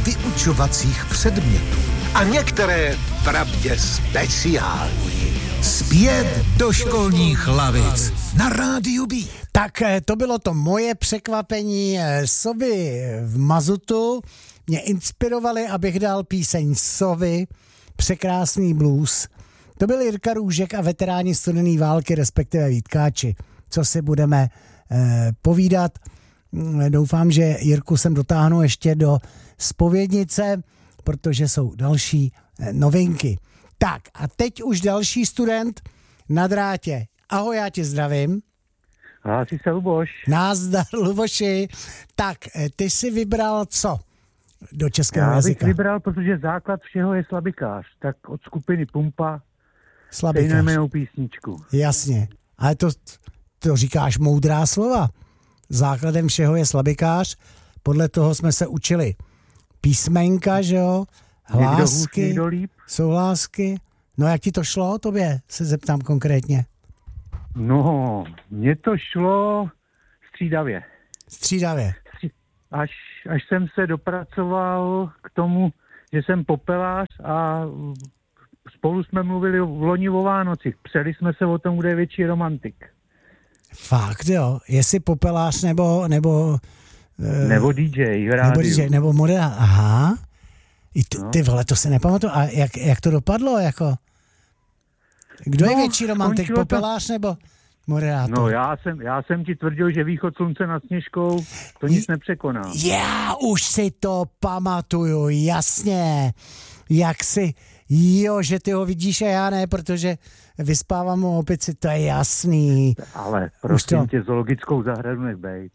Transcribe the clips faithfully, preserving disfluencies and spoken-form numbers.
vyučovacích předmětů. A některé vpravdě speciální. Zpět do školních lavic na Rádiu B. Tak to bylo to moje překvapení. Sovy v mazutu mě inspirovali, abych dal píseň Sovy, překrásný blues. To byl Jirka Růžek a veteráni studené války, respektive Vítkáči. Co si budeme eh, povídat. Doufám, že Jirku sem dotáhnu ještě do zpovědnice, protože jsou další eh, novinky. Tak a teď už další student na drátě. Ahoj, já tě zdravím. Hlásí se Luboš. Nazdar, Luboši. Tak, ty jsi vybral co do českého já jazyka? Já bych vybral, protože základ všeho je slabikář. Tak od skupiny Pumpa slabikář. Stejnojmennou písničku. Jasně. Ale to, to říkáš moudrá slova. Základem všeho je slabikář. Podle toho jsme se učili písmenka, že jo? Hlásky. Někdo hůř, někdo líp. Souhlásky. No jak ti to šlo, tobě se zeptám konkrétně. No, mně to šlo střídavě. Střídavě. Až, až jsem se dopracoval k tomu, že jsem popelář a spolu jsme mluvili v loni o Vánocích. Přeli jsme se o tom, kde je větší romantik. Fakt jo, jestli popelář nebo... Nebo, nebo D J v rádiu. Nebo D J, nebo moderátor. Aha. I t- no. Ty vole, to se nepamatuju. A jak, jak to dopadlo, jako? Kdo no, je větší romantik, popelář to... nebo moderátor? No já jsem, já jsem ti tvrdil, že východ slunce nad Sněžkou to nic J- nepřekoná. Já už si to pamatuju, jasně. Jak si, jo, že ty ho vidíš a já ne, protože vyspávám o opici, to je jasný. Ale prosím to... tě, zoologickou zahradu nech bejt.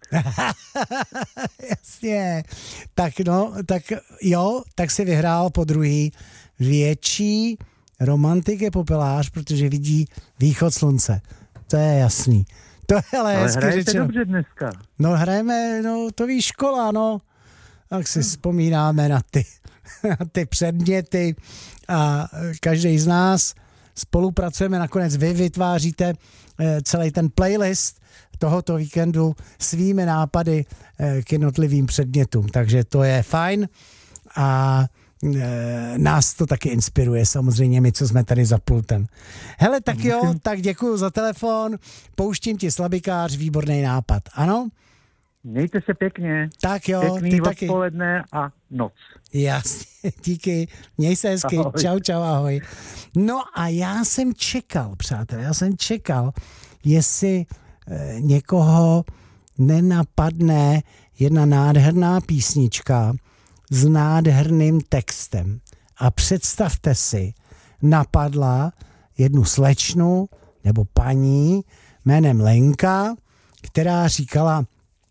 Jasně. Tak no, tak jo, tak si vyhrál po druhý. Větší romantik je popelář, protože vidí východ slunce. To je jasný. To je ale, ale hrajete řečeno. Dobře dneska. No hrajeme, no to víš, škola, no. Tak si hmm. vzpomínáme na ty, na ty předměty a každý z nás spolupracujeme, nakonec vy vytváříte eh, celý ten playlist tohoto víkendu svými nápady eh, k jednotlivým předmětům, takže to je fajn a eh, nás to taky inspiruje, samozřejmě my, co jsme tady za pultem. Hele, tak jo, tak děkuju za telefon, pouštím ti slabikář, výborný nápad, ano? Mějte se pěkně. Tak jo, pěkný ty taky. odpoledne a noc. Jasně, díky. Měj se hezky. Ahoj. Čau, čau, ahoj. No a já jsem čekal, přátelé, já jsem čekal, jestli e, někoho nenapadne jedna nádherná písnička s nádherným textem. A představte si, napadla jednu slečnu nebo paní jménem Lenka, která říkala,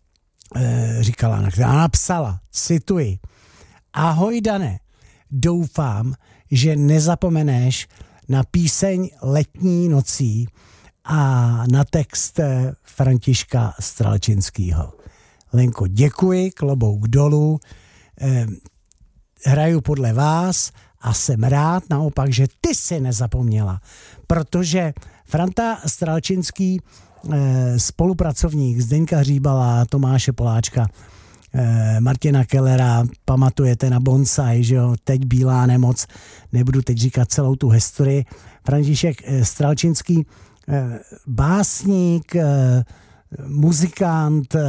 říkala, která napsala, cituji, ahoj Dane, doufám, že nezapomeneš na píseň Letní nocí a na text Františka Stralčinského. Lenko, děkuji, klobouk dolů, eh, hraju podle vás a jsem rád naopak, že ty si nezapomněla, protože Franta Stralčinský, spolupracovník Zdeňka Hříbala, Tomáše Poláčka, Martina Kellera, pamatujete na Bonsai, že jo, teď Bílá nemoc, nebudu teď říkat celou tu historii. František Stralčinský, básník, muzikant,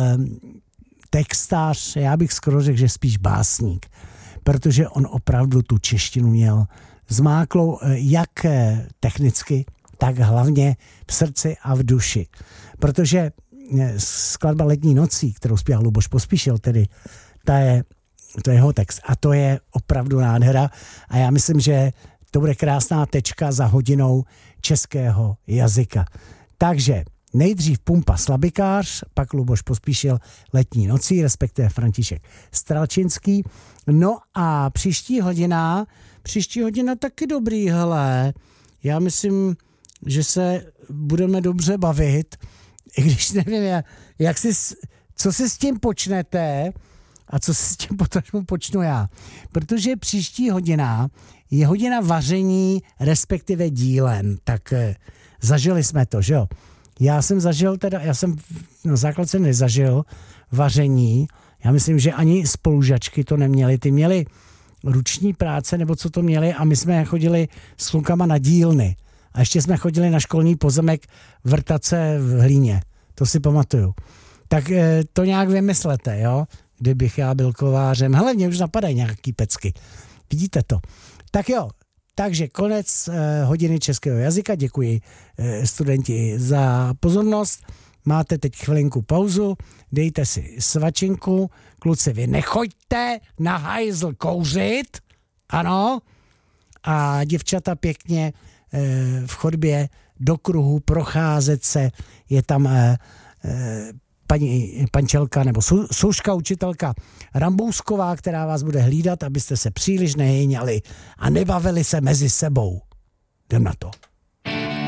textář, já bych skoro řekl, že spíš básník, protože on opravdu tu češtinu měl zmáklou jak technicky, tak hlavně v srdci a v duši. Protože skladba Letní nocí, kterou zpíval Luboš Pospíšil, tedy ta je, to je jeho text a to je opravdu nádhera a já myslím, že to bude krásná tečka za hodinou českého jazyka. Takže nejdřív Pumpa slabikář, pak Luboš Pospíšil Letní nocí, respektive František Stralčinský. No a příští hodina, příští hodina taky dobrý, hele. Já myslím, že se budeme dobře bavit, i když nevím, jak si, co si s tím počnete a co si s tím potom počnu já. Protože příští hodina je hodina vaření, respektive dílen. Tak eh, zažili jsme to, že jo? Já jsem zažil teda, já jsem na základce nezažil vaření, Já myslím, že ani spolužačky to neměly. Ty měly ruční práce, nebo co to měli, a my jsme chodili s klukama na dílny. A ještě jsme chodili na školní pozemek vrtat se v hlíně. To si pamatuju. Tak to nějak vymyslete, jo? Kdybych já byl kovářem. Hele, mě už napadají nějaký pecky. Vidíte to. Tak jo, takže konec eh, hodiny českého jazyka. Děkuji eh, studenti za pozornost. Máte teď chvilinku pauzu, dejte si svačinku. Kluci, vy nechoďte na hajzl kouřit, ano, a děvčata pěkně eh, v chodbě do kruhu procházet se. Je tam eh, eh, paní pančelka nebo su, suška učitelka Rambousková, která vás bude hlídat, abyste se příliš nehejňali a nebavili se mezi sebou. Jdem na to.